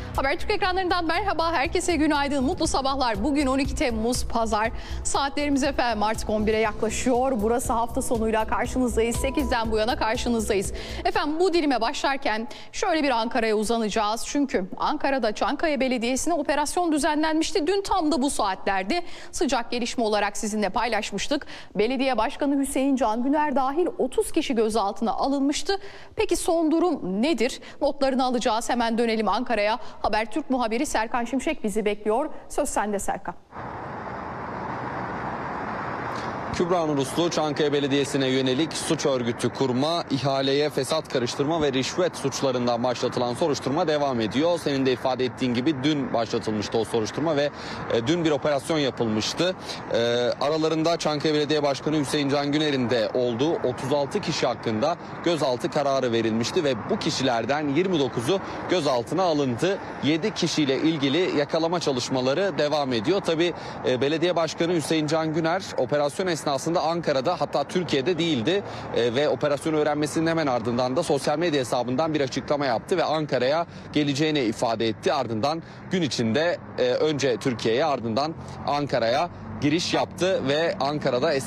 Habertürk ekranlarından merhaba, herkese günaydın, mutlu sabahlar. Bugün 12 Temmuz Pazar. Saatlerimiz efendim artık 11'e yaklaşıyor. Burası hafta sonuyla karşınızdayız. 8'den bu yana karşınızdayız. Efendim bu dilime başlarken şöyle bir Ankara'ya uzanacağız. Çünkü Ankara'da Çankaya Belediyesi'ne operasyon düzenlenmişti. Dün tam da bu saatlerde sıcak gelişme olarak sizinle paylaşmıştık. Belediye Başkanı Hüseyin Can Güner dahil 30 kişi gözaltına alınmıştı. Peki son durum nedir? Notlarını alacağız. Hemen dönelim Ankara'ya. Habertürk muhabiri Serkan Şimşek bizi bekliyor. Söz sende Serkan. Kübra Nur Uslu, Çankaya Belediyesi'ne yönelik suç örgütü kurma, ihaleye fesat karıştırma ve rişvet suçlarından başlatılan soruşturma devam ediyor. Senin de ifade ettiğin gibi dün başlatılmıştı o soruşturma ve dün bir operasyon yapılmıştı. Aralarında Çankaya Belediye Başkanı Hüseyin Can Güner'in de olduğu 36 kişi hakkında gözaltı kararı verilmişti ve bu kişilerden 29'u gözaltına alındı. 7 kişiyle ilgili yakalama çalışmaları devam ediyor. Tabii Belediye Başkanı Hüseyin Can Güner operasyon esnasında Ankara'da, hatta Türkiye'de değildi ve operasyonu öğrenmesinin hemen ardından da sosyal medya hesabından bir açıklama yaptı ve Ankara'ya geleceğini ifade etti. Ardından gün içinde önce Türkiye'ye, ardından Ankara'ya giriş yaptı ve Ankara'da